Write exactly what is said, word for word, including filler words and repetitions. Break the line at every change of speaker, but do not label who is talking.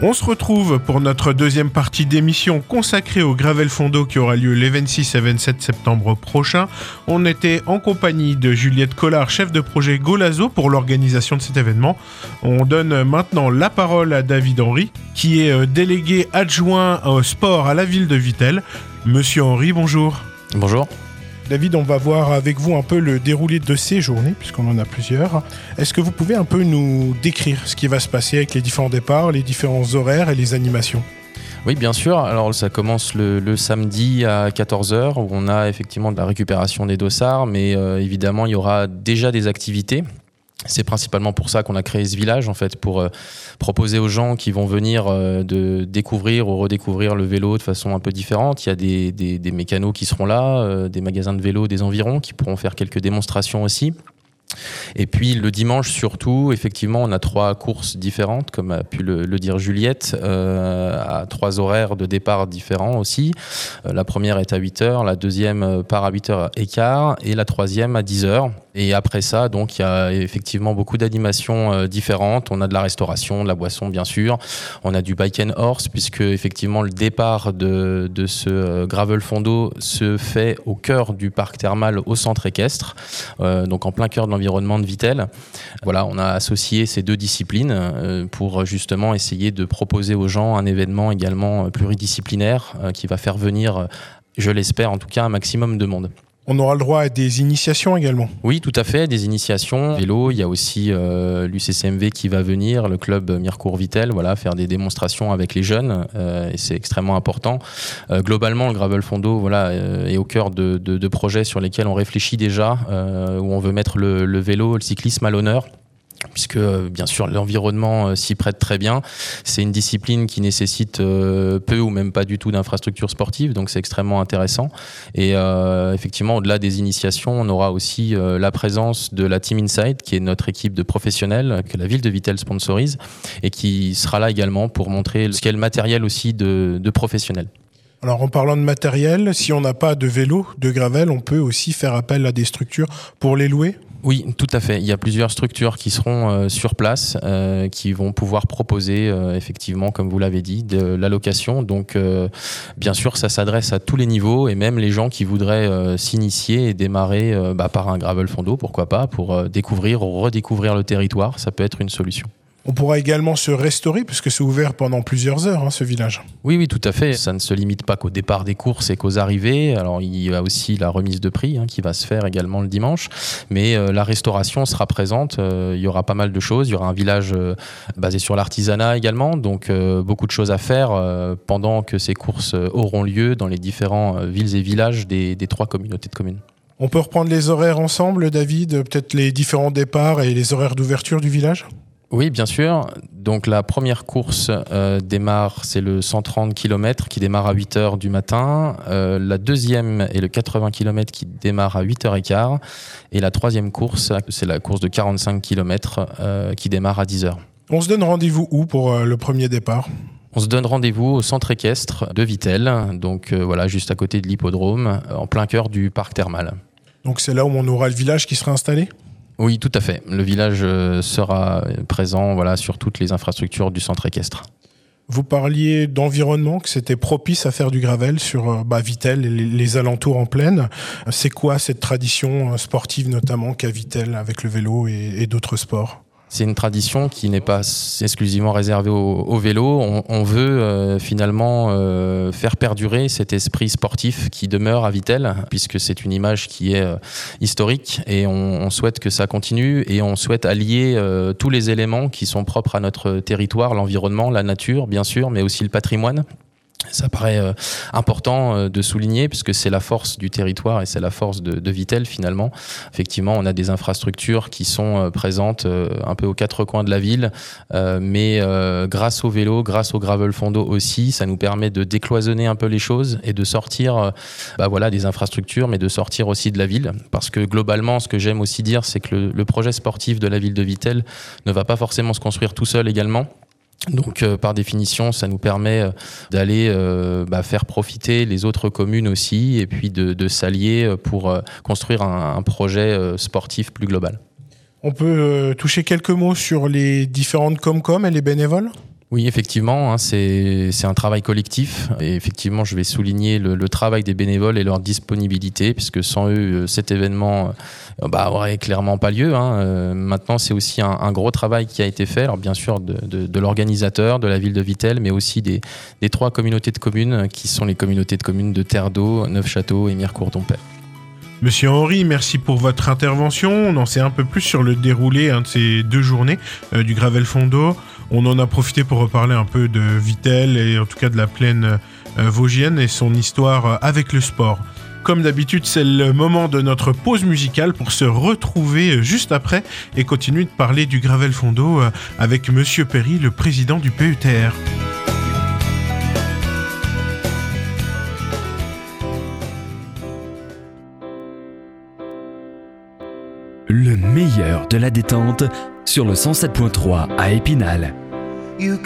On se retrouve pour notre deuxième partie d'émission consacrée au Gravel Fondo qui aura lieu les vingt-six et vingt-sept septembre prochains. On était en compagnie de Juliette Collard, chef de projet Golazo pour l'organisation de cet événement. On donne maintenant la parole à David Henry, qui est délégué adjoint au sport à la ville de Vittel. Monsieur Henry, bonjour.
Bonjour.
David, on va voir avec vous un peu le déroulé de ces journées, puisqu'on en a plusieurs. Est-ce que vous pouvez un peu nous décrire ce qui va se passer avec les différents départs, les différents horaires et les animations ?
Oui, bien sûr. Alors, ça commence le, le samedi à quatorze heures, où on a effectivement de la récupération des dossards, mais euh, évidemment, il y aura déjà des activités. C'est principalement pour ça qu'on a créé ce village, en fait, pour euh, proposer aux gens qui vont venir euh, de découvrir ou redécouvrir le vélo de façon un peu différente. Il y a des, des, des mécanos qui seront là, euh, des magasins de vélo des environs qui pourront faire quelques démonstrations aussi. Et puis le dimanche surtout, effectivement, on a trois courses différentes, comme a pu le, le dire Juliette, euh, à trois horaires de départ différents aussi. Euh, la première est à huit heures, la deuxième part à huit heures quinze et la troisième à dix heures. Et après ça, donc, il y a effectivement beaucoup d'animations euh, différentes. On a de la restauration, de la boisson, bien sûr. On a du bike and horse, puisque effectivement le départ de, de ce euh, Gravel Fondo se fait au cœur du parc thermal au centre équestre, euh, donc en plein cœur de l'environnement de Vittel. Voilà, on a associé ces deux disciplines euh, pour justement essayer de proposer aux gens un événement également pluridisciplinaire euh, qui va faire venir, je l'espère en tout cas, un maximum de monde.
On aura le droit à des initiations également.
Oui, tout à fait, des initiations. Vélo, il y a aussi euh, l'U C C M V qui va venir, le club Mirecourt-Vittel, voilà, faire des démonstrations avec les jeunes, euh, et c'est extrêmement important. Euh, globalement, le Gravel Fondo, voilà, euh, est au cœur de, de, de projets sur lesquels on réfléchit déjà, euh, où on veut mettre le, le vélo, le cyclisme à l'honneur. Puisque bien sûr l'environnement euh, s'y prête très bien. C'est une discipline qui nécessite euh, peu ou même pas du tout d'infrastructures sportives, donc c'est extrêmement intéressant. Et euh, effectivement, au-delà des initiations, on aura aussi euh, la présence de la Team Insight, qui est notre équipe de professionnels que la ville de Vittel sponsorise et qui sera là également pour montrer ce qu'est le matériel aussi de, de professionnels.
Alors en parlant de matériel, si on n'a pas de vélo, de gravel, on peut aussi faire appel à des structures pour les louer ?
Oui, tout à fait. Il y a plusieurs structures qui seront euh, sur place, euh, qui vont pouvoir proposer, euh, effectivement, comme vous l'avez dit, de la location. Donc, euh, bien sûr, ça s'adresse à tous les niveaux et même les gens qui voudraient euh, s'initier et démarrer euh, bah, par un Gravel Fondo, pourquoi pas, pour euh, découvrir ou redécouvrir le territoire. Ça peut être une solution.
On pourra également se restaurer puisque c'est ouvert pendant plusieurs heures, hein, ce village.
Oui, oui, tout à fait. Ça ne se limite pas qu'au départ des courses et qu'aux arrivées. Alors, il y a aussi la remise de prix hein, qui va se faire également le dimanche. Mais euh, la restauration sera présente. Euh, il y aura pas mal de choses. Il y aura un village euh, basé sur l'artisanat également. Donc, euh, beaucoup de choses à faire euh, pendant que ces courses euh, auront lieu dans les différents euh, villes et villages des, des trois communautés de communes.
On peut reprendre les horaires ensemble, David ? Peut-être les différents départs et les horaires d'ouverture du village ?
Oui, bien sûr. Donc la première course euh, démarre, c'est le cent trente kilomètres qui démarre à huit heures du matin. Euh, la deuxième est le quatre-vingts kilomètres qui démarre à huit heures quinze. Et la troisième course, c'est la course de quarante-cinq kilomètres euh, qui démarre à dix heures.
On se donne rendez-vous où pour euh, le premier départ ?
On se donne rendez-vous au centre équestre de Vittel, donc euh, voilà, juste à côté de l'hippodrome, en plein cœur du parc thermal.
Donc c'est là où on aura le village qui sera installé ?
Oui, tout à fait. Le village sera présent voilà, sur toutes les infrastructures du centre équestre.
Vous parliez d'environnement, que c'était propice à faire du gravel sur bah, Vittel et les, les alentours en plaine. C'est quoi cette tradition sportive notamment qu'a Vittel avec le vélo et, et d'autres sports ?
C'est une tradition qui n'est pas exclusivement réservée au, au vélo. On, on veut euh, finalement euh, faire perdurer cet esprit sportif qui demeure à Vittel, puisque c'est une image qui est euh, historique et on, on souhaite que ça continue et on souhaite allier euh, tous les éléments qui sont propres à notre territoire, l'environnement, la nature bien sûr, mais aussi le patrimoine. Ça paraît euh, important euh, de souligner puisque c'est la force du territoire et c'est la force de, de Vittel finalement. Effectivement, on a des infrastructures qui sont euh, présentes euh, un peu aux quatre coins de la ville, euh, mais euh, grâce au vélo, grâce au Gravel Fondo aussi, ça nous permet de décloisonner un peu les choses et de sortir euh, bah voilà, des infrastructures, mais de sortir aussi de la ville. Parce que globalement, ce que j'aime aussi dire, c'est que le, le projet sportif de la ville de Vittel ne va pas forcément se construire tout seul également. Donc, euh, par définition, ça nous permet euh, d'aller euh, bah, faire profiter les autres communes aussi et puis de, de s'allier pour euh, construire un, un projet euh, sportif plus global.
On peut euh, toucher quelques mots sur les différentes Comcom et les bénévoles ?
Oui, effectivement, hein, c'est, c'est un travail collectif. Et effectivement, je vais souligner le, le travail des bénévoles et leur disponibilité, puisque sans eux, cet événement euh, bah, aurait clairement pas lieu. Hein. Euh, maintenant, c'est aussi un, un gros travail qui a été fait. Alors, bien sûr, de, de, de l'organisateur, de la ville de Vittel, mais aussi des, des trois communautés de communes, qui sont les communautés de communes de Terre d'Eau, Neufchâteau et Mirecourt-Dompierre.
Monsieur Henry, merci pour votre intervention. On en sait un peu plus sur le déroulé hein, de ces deux journées euh, du Gravel Fondo. On en a profité pour reparler un peu de Vittel et en tout cas de la plaine euh, vosgienne et son histoire euh, avec le sport. Comme d'habitude, c'est le moment de notre pause musicale pour se retrouver juste après et continuer de parler du Gravel Fondo euh, avec Monsieur Perry, le président du P E T R.
Le meilleur de la détente sur le cent sept point trois à Épinal.